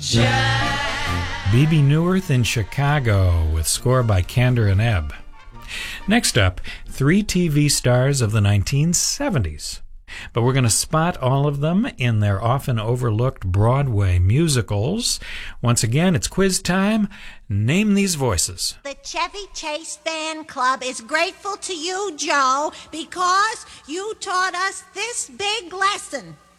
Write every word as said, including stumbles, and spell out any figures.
Bebe Neuwirth in Chicago with score by Kander and Ebb. Next up, three T V stars of the nineteen seventies. But we're going to spot all of them in their often overlooked Broadway musicals. Once again, it's quiz time. Name these voices. The Chevy Chase Fan Club is grateful to you, Joe, because you taught us this big lesson.